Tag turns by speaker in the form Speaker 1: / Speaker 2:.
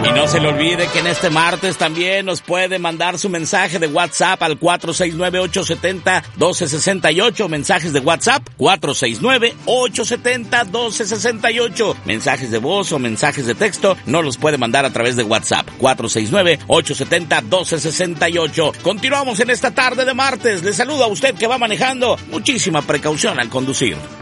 Speaker 1: Y no se le olvide que en este martes también nos puede mandar su mensaje de WhatsApp al 469-870-1268. Mensajes de WhatsApp, 469-870-1268. Mensajes de voz o mensajes de texto, no los puede mandar a través de WhatsApp, 469-870-1268. Continuamos en esta tarde de martes. Le saludo a usted que va manejando. Muchísima precaución al conducir.